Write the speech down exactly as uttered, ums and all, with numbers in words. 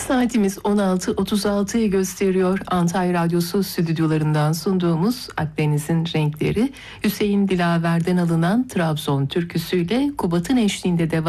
Saatimiz on altı otuz altıyı gösteriyor. Antalya Radyosu stüdyolarından sunduğumuz Akdeniz'in Renkleri, Hüseyin Dilaver'den alınan Trabzon türküsüyle Kubat'ın eşliğinde devam